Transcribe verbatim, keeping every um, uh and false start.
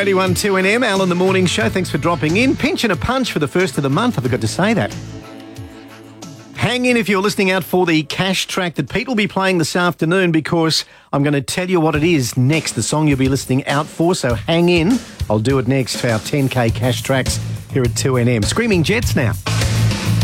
eighty-one two N M, Al in the Morning Show. Thanks for dropping in. Pinch and a punch for the first of the month. I forgot to say that. Hang in if you're listening out for the cash track that Pete will be playing this afternoon, because I'm going to tell you what it is next, the song you'll be listening out for. So hang in. I'll do it next for our ten K cash tracks here at two N M. Screaming Jets now.